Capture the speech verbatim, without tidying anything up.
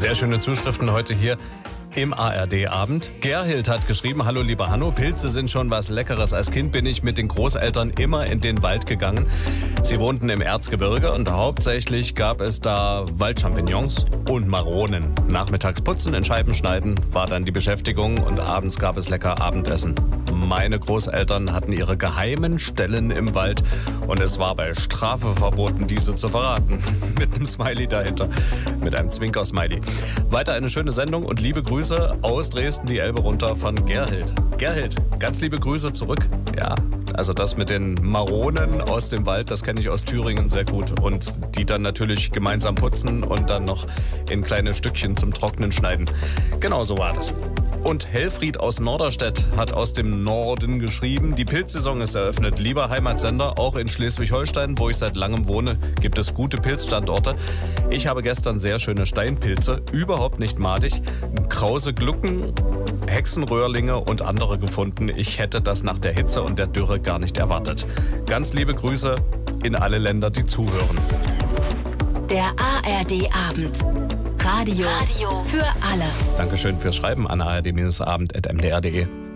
Sehr schöne Zuschriften heute hier im A R D-Abend. Gerhild hat geschrieben: Hallo lieber Hanno, Pilze sind schon was Leckeres. Als Kind bin ich mit den Großeltern immer in den Wald gegangen. Sie wohnten im Erzgebirge und hauptsächlich gab es da Waldchampignons und Maronen. Nachmittags putzen, in Scheiben schneiden war dann die Beschäftigung und abends gab es lecker Abendessen. Meine Großeltern hatten ihre geheimen Stellen im Wald und es war bei Strafe verboten, diese zu verraten. Mit einem Smiley dahinter, mit einem Zwinker-Smiley. Weiter eine schöne Sendung und liebe Grüße aus Dresden, die Elbe runter von Gerhild. Gerhild, ganz liebe Grüße zurück. Ja, also das mit den Maronen aus dem Wald, das kenne ich aus Thüringen sehr gut. Und die dann natürlich gemeinsam putzen und dann noch in kleine Stückchen zum Trocknen schneiden. Genau so war das. Und Helfried aus Norderstedt hat aus dem Norden geschrieben: Die Pilzsaison ist eröffnet. Lieber Heimatsender, auch in Schleswig-Holstein, wo ich seit langem wohne, gibt es gute Pilzstandorte. Ich habe gestern sehr schöne Steinpilze, überhaupt nicht madig, krause Glucken, Hexenröhrlinge und andere gefunden. Ich hätte das nach der Hitze und der Dürre gar nicht erwartet. Ganz liebe Grüße in alle Länder, die zuhören. Der A R D-Abend. Radio, Radio für alle. Dankeschön fürs Schreiben an a r d abend punkt m d r punkt d e.